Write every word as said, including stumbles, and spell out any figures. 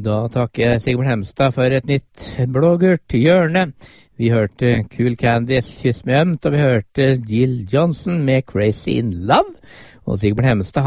Da takker jeg Sigbjørn Hemstad for et nytt blågult hjørne. Vi hørte Cool Candies Kyss meg ømt, og vi hørte Jill Johnson med Crazy in Love. Og Sigbjørn Hemstad